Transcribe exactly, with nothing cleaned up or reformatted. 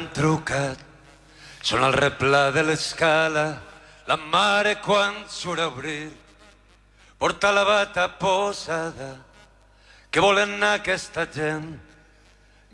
trucat, són al replà de l'escala, la mare quan surt a obrir, porta la bata posada, que volen anar aquesta gent